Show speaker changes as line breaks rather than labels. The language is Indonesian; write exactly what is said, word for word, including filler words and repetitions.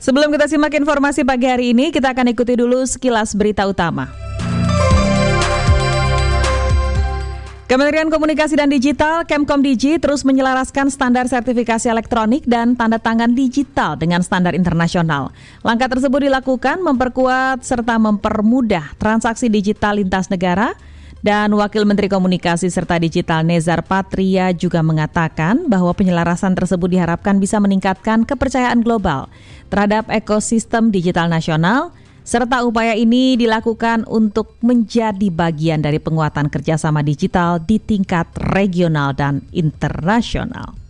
Sebelum kita simak informasi pagi hari ini, kita akan ikuti dulu sekilas berita utama. Kementerian Komunikasi dan Digital, Kemkomdigi, terus menyelaraskan standar sertifikasi elektronik dan tanda tangan digital dengan standar internasional. Langkah tersebut dilakukan memperkuat serta mempermudah transaksi digital lintas negara. Dan Wakil Menteri Komunikasi serta Digital Nezar Patria juga mengatakan bahwa penyelarasan tersebut diharapkan bisa meningkatkan kepercayaan global terhadap ekosistem digital nasional, serta upaya ini dilakukan untuk menjadi bagian dari penguatan kerjasama digital di tingkat regional dan internasional.